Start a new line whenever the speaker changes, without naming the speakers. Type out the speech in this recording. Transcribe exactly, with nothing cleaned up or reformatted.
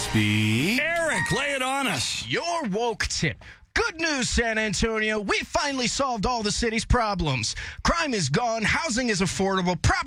Speed.
Eric, lay it on us.
Your woke tip. Good news, San Antonio. We finally solved all the city's problems. Crime is gone. Housing is affordable. Property